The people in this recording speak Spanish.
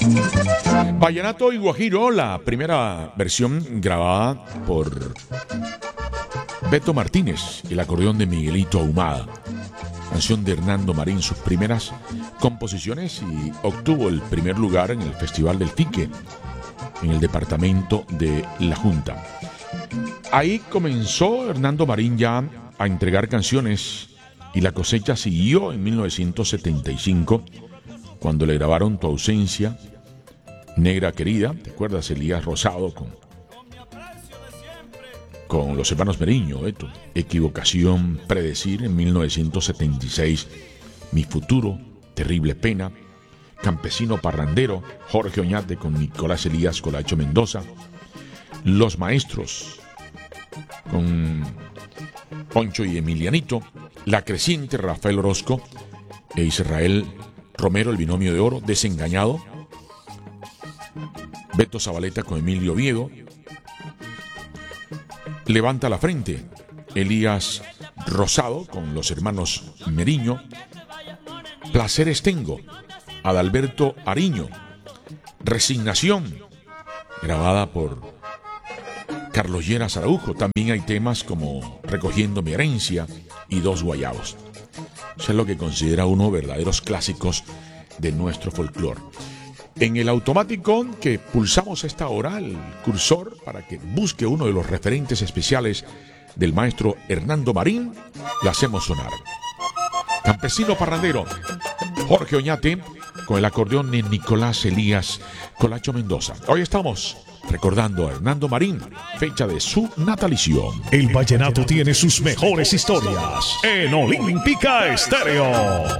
Vallenato y Guajiro, la primera versión grabada por Beto Martínez, el acordeón de Miguelito Ahumada. Canción de Hernando Marín, sus primeras composiciones, y obtuvo el primer lugar en el Festival del Tique, en el departamento de La Junta. Ahí comenzó Hernando Marín ya a entregar canciones, y la cosecha siguió en 1975, cuando le grabaron Tu ausencia, Negra querida, ¿te acuerdas? Elías Rosado con los hermanos Meriño, Equivocación, Predecir en 1976, Mi futuro, Terrible pena, Campesino parrandero, Jorge Oñate con Nicolás Elías Colacho Mendoza, Los maestros con Poncho y Emilianito, La creciente, Rafael Orozco e Israel Romero, el binomio de oro, Desengañado, Beto Zabaleta con Emilio Oviedo, Levanta la frente, Elías Rosado con los hermanos Meriño, Placeres tengo, Adalberto Ariño, Resignación, grabada por Carlos Lleras Araujo. También hay temas como Recogiendo mi herencia y Dos guayabos. Eso es lo que considera uno verdaderos clásicos de nuestro folclore. En el automático que pulsamos a esta hora, el cursor, para que busque uno de los referentes especiales del maestro Hernando Marín, le hacemos sonar. Campesino parrandero, Jorge Oñate, con el acordeón de Nicolás Elías Colacho Mendoza. Hoy estamos recordando a Hernando Marín, fecha de su natalicio. El vallenato tiene sus mejores historias en Olímpica Estéreo.